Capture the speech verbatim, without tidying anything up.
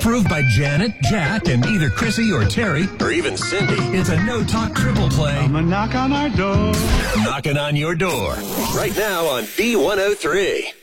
Approved by Janet, Jack, and either Chrissy or Terry, or even Cindy. It's a no-talk triple play. I'm a knock on our door. Knocking on your door. Right now on B one oh three.